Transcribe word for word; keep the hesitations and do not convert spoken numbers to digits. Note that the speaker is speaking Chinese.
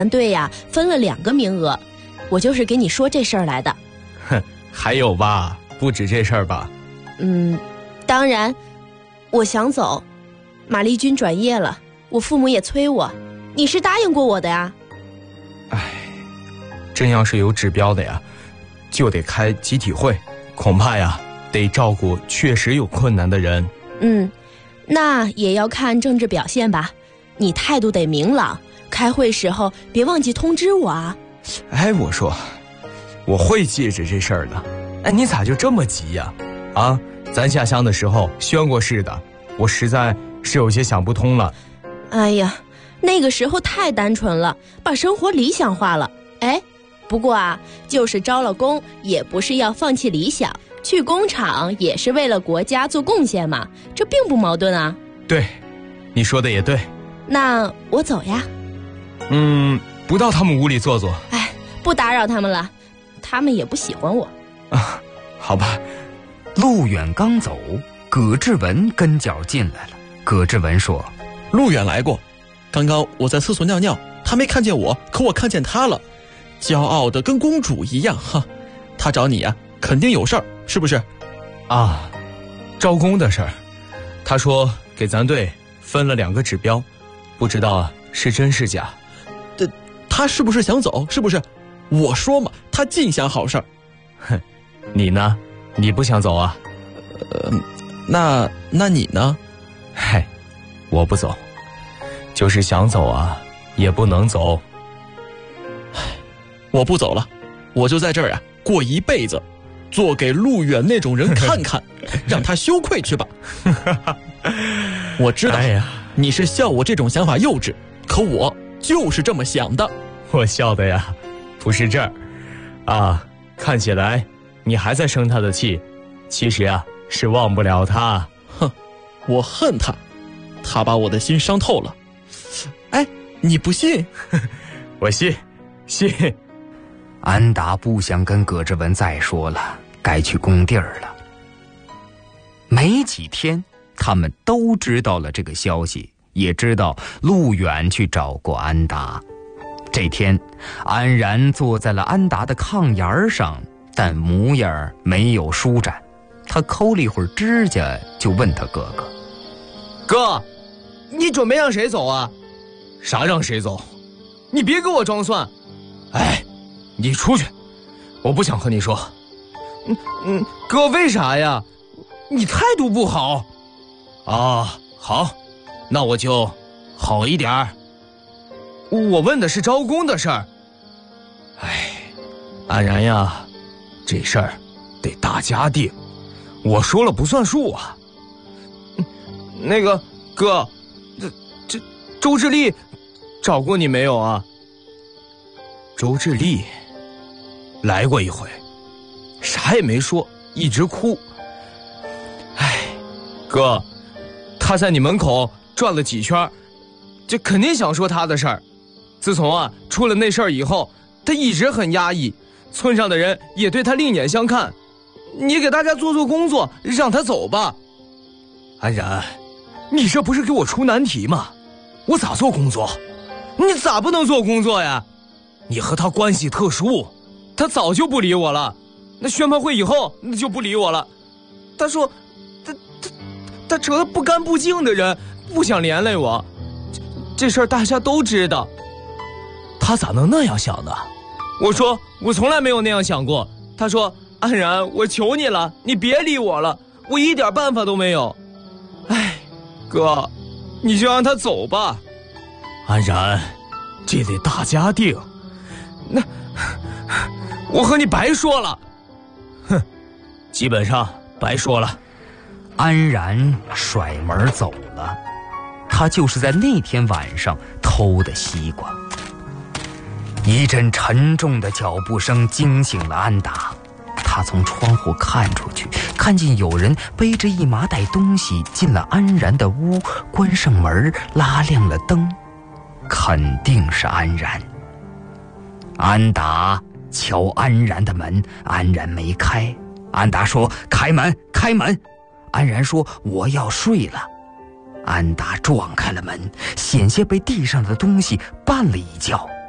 队呀分了两个名额，我就是给你说这事儿来的。 哼，还有吧，不止这事儿吧？ 嗯，当然，我想走，马丽君转业了，我父母也催我，你是答应过我的呀。 唉，真要是有指标的呀，就得开集体会，恐怕呀得照顾确实有困难的人。 嗯，那也要看政治表现吧，你态度得明朗，开会时候别忘记通知我啊。 哎，我说我会记着这事儿的。哎，你咋就这么急呀？啊，咱下乡的时候宣过誓的，我实在是有些想不通了。 哎呀，那个时候太单纯了，把生活理想化了。哎，不过啊，就是招了工也不是要放弃理想，去工厂也是为了国家做贡献嘛，这并不矛盾啊。 对，你说的也对。 那我走呀。 嗯，不到他们屋里坐坐。 哎，不打扰他们了，他们也不喜欢我啊。好吧。 陆远刚走，葛志文跟脚进来了。葛志文说： 陆远来过，刚刚我在厕所尿尿，他没看见我，可我看见他了，骄傲的跟公主一样哈。他找你啊，肯定有事儿，是不是？ 啊，招工的事儿，他说给咱队分了两个指标，不知道是真是假。 这他是不是想走？是不是？我说嘛，他尽想好事儿。 哼，你呢？你不想走啊？ 呃，那那你呢？ 嗨，我不走，就是想走啊，也不能走。 唉，我不走了，我就在这儿啊，过一辈子，做给陆远那种人看看，让他羞愧去吧。我知道，哎呀，你是笑我这种想法幼稚，可我就是这么想的。 我笑的呀，不是这儿，啊，看起来你还在生他的气，其实啊是忘不了他。 哼，我恨他，他把我的心伤透了。哎，你不信？ 我信，信。 安达不想跟葛志文再说了，该去工地儿了。没几天，他们都知道了这个消息，也知道陆远去找过安达。这天，安然坐在了安达的炕沿上，但模样没有舒展。他抠了一会儿指甲，就问他哥哥： 哥，你准备让谁走啊？啥让谁走？你别给我装蒜。哎，你出去，我不想和你说。嗯嗯，哥，为啥呀？你态度不好。啊，好，那我就好一点儿。我问的是招工的事儿。哎，安然呀，这事儿得大家定，我说了不算数啊。那个哥，这这周志立找过你没有啊？周志立来过一回，啥也没说，一直哭。哎，哥，他在你门口转了几圈，这肯定想说他的事儿。自从啊出了那事儿以后，他一直很压抑，村上的人也对他另眼相看。你给大家做做工作，让他走吧。安然，你这不是给我出难题吗？我咋做工作？你咋不能做工作呀？你和他关系特殊，他早就不理我了。那宣判会以后，那就不理我了。他说，他他他成了不干不净的人，不想连累我。这这事儿大家都知道。他咋能那样想呢？我说我从来没有那样想过。他说，安然，我求你了，你别理我了，我一点办法都没有。哎，哥，你就让他走吧。安然，这得大家定。那我和你白说了。哼，基本上白说了。 安然甩门走了，他就是在那天晚上偷的西瓜。一阵沉重的脚步声惊醒了安达，他从窗户看出去，看见有人背着一麻袋东西进了安然的屋，关上门，拉亮了灯，肯定是安然。安达敲安然的门，安然没开。安达说：开门，开门。安然说：我要睡了。安达撞开了门，险些被地上的东西绊了一跤。